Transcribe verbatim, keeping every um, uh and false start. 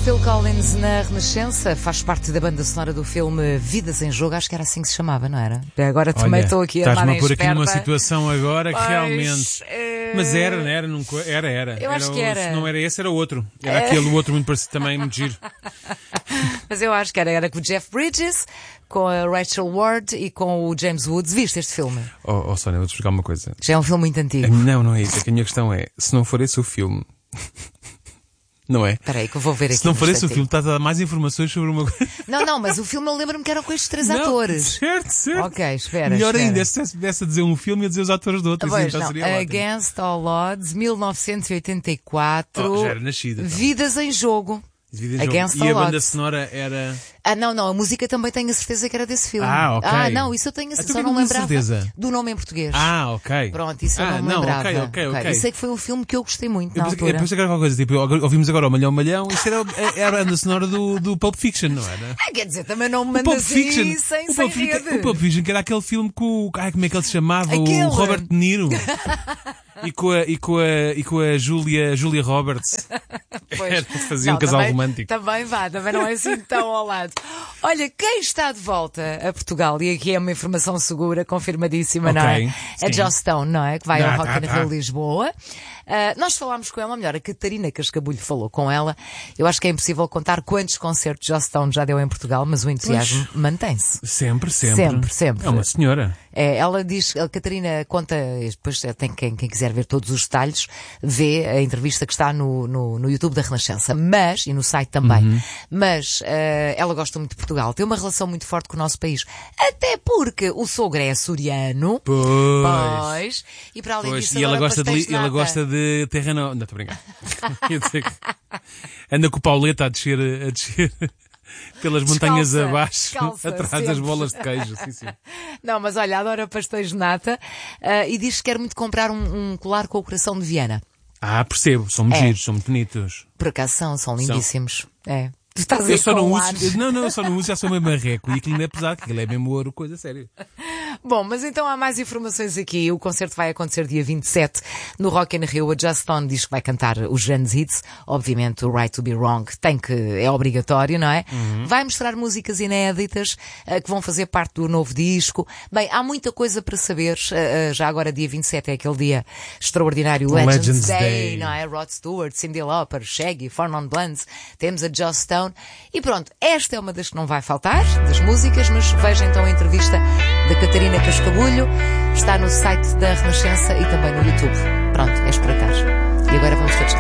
Phil Collins na Renascença, faz parte da banda sonora do filme Vidas em Jogo, acho que era assim que se chamava, não era? Agora também estou aqui a estás-me a pôr aqui numa situação agora que pois, realmente... É... Mas era, não era? Não, era, era. Eu acho era, que era. Se não era esse, era outro. Era é... aquele outro muito parecido também, muito giro. Mas eu acho que era, era com o Jeff Bridges, com a Rachel Ward e com o James Woods. Viste este filme? Oh, oh Sónia, vou-te explicar uma coisa. Já é um filme muito antigo. Não, não é isso. É que a minha questão é, se não for esse o filme... Não é? Espera aí que eu vou ver aqui. Se não for esse o filme, estás a dar mais informações sobre uma coisa. Não, não, mas o filme eu lembro-me que eram com estes três não, atores. Certo, certo. Ok, espera. Melhor espera. ainda, se pudesse dizer um filme e dizer os atores do outro. Pois, assim, não. seria Against All Odds, mil novecentos e oitenta e quatro. Oh, já era nascida. Então. Vidas em Jogo. Vidas em Against Jogo. All E a banda Odds. sonora era... Ah, não, não, a música também tenho a certeza que era desse filme. Ah, ok. Ah, não, isso eu tenho a certeza. Ah, Só não tens lembrava certeza? do nome em português. Ah, ok. Pronto, isso eu ah, não me não, lembrava. ok, ok, ok. Eu sei que foi um filme que eu gostei muito Eu na pensei, altura. eu pensei que era qualquer coisa, tipo, ouvimos agora o Malhão Malhão, isso era, era a banda sonora do, do Pulp Fiction, não era? Ah, quer dizer, também não me O manda Pulp assim Fiction, sem, o sem Pulp Fiction, rede. o Pulp Fiction, que era aquele filme com o... Ai, como é que ele se chamava? Aquele. O Robert De Niro. E com a, e com a, e com a Julia, Julia Roberts. Pois. Era, fazia Não, um casal também, romântico. Também vá, também não é assim tão ao lado. Olha, quem está de volta a Portugal, e aqui é uma informação segura, confirmadíssima, Ok, não é? sim. É Joss Stone, não é? Que vai Ah, ao Rock tá, in tá. Rio Lisboa. Uh, nós falámos com ela, ou melhor, a Catarina Cascabulho falou com ela. Eu acho que é impossível contar quantos concertos Joss Stone já deu em Portugal, mas o entusiasmo mantém-se. Sempre, sempre. Sempre, sempre. É uma senhora. É, ela diz, a Catarina conta, e depois tem quem, quem quiser ver todos os detalhes, vê a entrevista que está no, no, no YouTube da Renascença, mas, e no site também, Uhum. mas uh, ela gosta muito de Portugal, tem uma relação muito forte com o nosso país, até porque o sogro é açoriano, Pois. pois, e para além Pois, disso e ela adora gosta, de, pastéis li- ela nata. gosta de terra não. Não, estou a brincar. Ia dizer que anda com o Pauleta a descer, a descer pelas montanhas Descalça, abaixo, descalça, atrás sempre. das bolas de queijo. Sim, sim. Não, mas olha, adora pastéis de nata uh, e diz que quer muito comprar um, um colar com o coração de Viana. Ah, percebo. São muito É. giros, são muito bonitos. Por acaso são, são lindíssimos. É. Tu estás Eu aí só com não lares. uso. Não, não, eu só não uso, já sou meio marreco. E aquilo não é pesado, que aquilo é mesmo ouro, coisa séria. Bom, mas então há mais informações aqui. O concerto vai acontecer dia vinte e sete no Rock in Rio. A Joss Stone diz que vai cantar os grandes hits. Obviamente o Right to Be Wrong tem que, é obrigatório, não é? Uhum. Vai mostrar músicas inéditas uh, que vão fazer parte do novo disco. Bem, há muita coisa para saber. Uh, uh, já agora dia vinte e sete é aquele dia extraordinário. Legends, Legends Day, Day. não é? Rod Stewart, Cyndi Lauper, Shaggy, Four Non Blondes. Temos a Joss Stone. E pronto, esta é uma das que não vai faltar, das músicas, mas veja então a entrevista da Catarina Cascabulho. Está no site da Renascença e também no YouTube. Pronto, é espreitar. E agora vamos todos cantar.